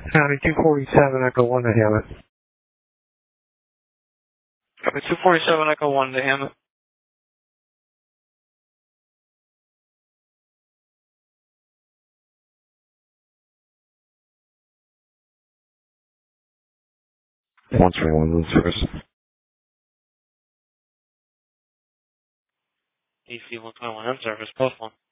County 247, Echo 1 to Hammond. Copy 247, Echo 1 to Hammond. Once for one service. AC 121 in service, post 1.